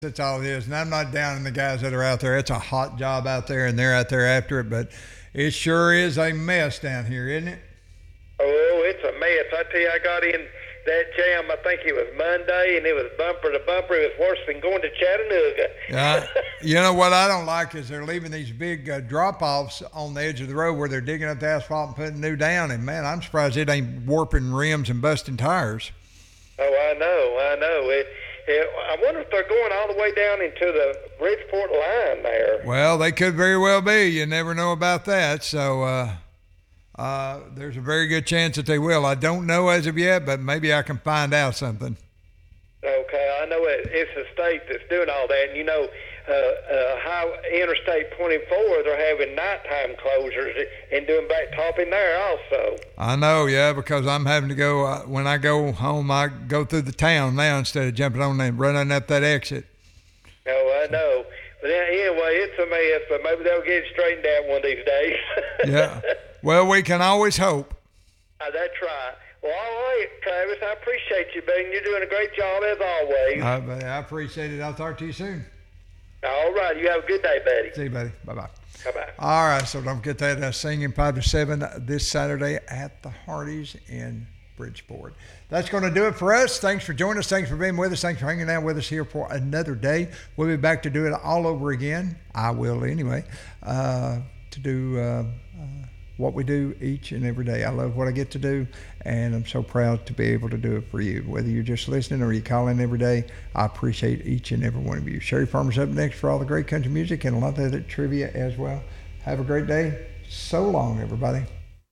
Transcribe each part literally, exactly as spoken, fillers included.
That's all it is. And I'm not down on the guys that are out there. It's a hot job out there, and they're out there after it. But it sure is a mess down here, isn't it? Oh, it's a mess. I tell you, I got in that jam, I think it was Monday, and it was bumper to bumper. It was worse than going to Chattanooga. Yeah. You know what I don't like is they're leaving these big uh, drop-offs on the edge of the road where they're digging up the asphalt and putting new down. And, man, I'm surprised it ain't warping rims and busting tires. Oh, I know, I know. It, it, I wonder if they're going all the way down into the Bridgeport line there. Well, they could very well be. You never know about that. So, uh, uh, there's a very good chance that they will. I don't know as of yet, but maybe I can find out something. Okay, I know it, it's the state that's doing all that. And, you know, uh, uh, how Interstate twenty-four, they're having nighttime closures and doing back topping there also. I know, yeah, because I'm having to go, uh, when I go home, I go through the town now instead of jumping on and running up that exit. Oh, I know. But anyway, it's a mess, but maybe they'll get it straightened out one of these days. Yeah. Well, we can always hope. Uh, that's right. Well, all right, Travis, I appreciate you, Ben. You're doing a great job as always. I, I appreciate it. I'll talk to you soon. All right. You have a good day, buddy. See you, buddy. Bye-bye. Bye-bye. All right, so don't forget that uh, singing five to seven this Saturday at the Hardee's in Bridgeport. That's going to do it for us. Thanks for joining us. Thanks for being with us. Thanks for hanging out with us here for another day. We'll be back to do it all over again. I will anyway, uh, to do uh, uh, what we do each and every day. I love what I get to do, and I'm so proud to be able to do it for you. Whether you're just listening or you call in every day, I appreciate each and every one of you. Sherry Farmer's up next for all the great country music and a lot of other trivia as well. Have a great day. So long, everybody.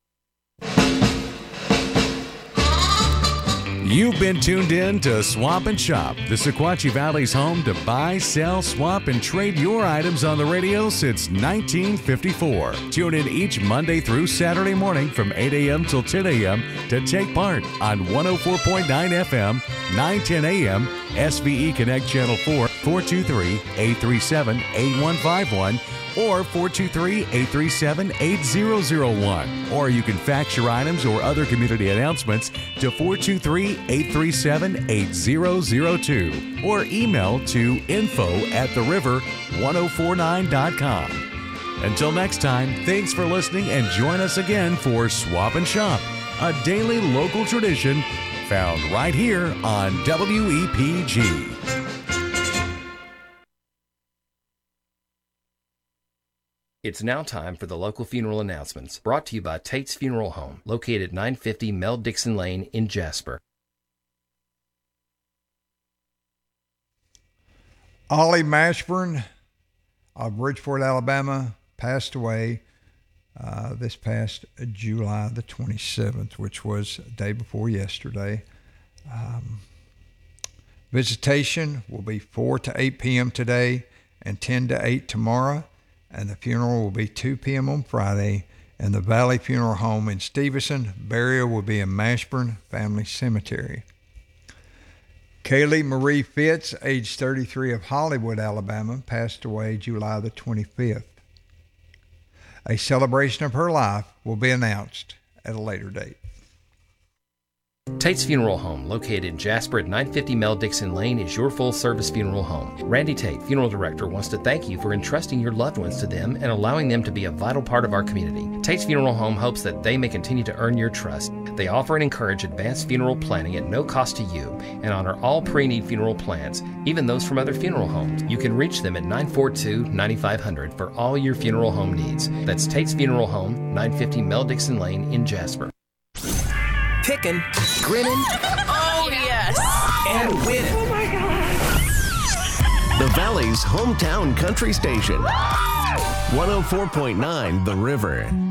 You've been tuned in to Swap and Shop, the Sequatchie Valley's home to buy, sell, swap, and trade your items on the radio since nineteen fifty-four. Tune in each Monday through Saturday morning from eight a.m. till ten a.m. to take part on one oh four point nine F M, nine ten a.m., S V E Connect Channel four, four two three, eight three seven, eight one five one, or four two three, eight three seven, eight zero zero one. Or you can fax your items or other community announcements to four two three, eight three seven, eight zero zero two. Or email to info at the river ten forty-nine dot com. Until next time, thanks for listening and join us again for Swap and Shop, a daily local tradition found right here on W E P G. It's now time for the local funeral announcements, brought to you by Tate's Funeral Home, located at nine fifty Mel Dixon Lane in Jasper. Ollie Mashburn of Bridgeport, Alabama, passed away uh, this past July the twenty-seventh, which was the day before yesterday. Um, visitation will be four to eight p.m. today and ten to eight tomorrow. And the funeral will be two p.m. on Friday in the Valley Funeral Home in Stevenson. Burial will be in Mashburn Family Cemetery. Kaylee Marie Fitz, age thirty-three, of Hollywood, Alabama, passed away July the twenty-fifth. A celebration of her life will be announced at a later date. Tate's Funeral Home, located in Jasper at nine fifty Mel Dixon Lane, is your full-service funeral home. Randy Tate, funeral director, wants to thank you for entrusting your loved ones to them and allowing them to be a vital part of our community. Tate's Funeral Home hopes that they may continue to earn your trust. They offer and encourage advanced funeral planning at no cost to you and honor all pre-need funeral plans, even those from other funeral homes. You can reach them at nine four two, nine five hundred for all your funeral home needs. That's Tate's Funeral Home, nine fifty Mel Dixon Lane in Jasper. Picking, grinning, oh yes, and winning. Oh my God. The Valley's hometown country station. one oh four point nine The River.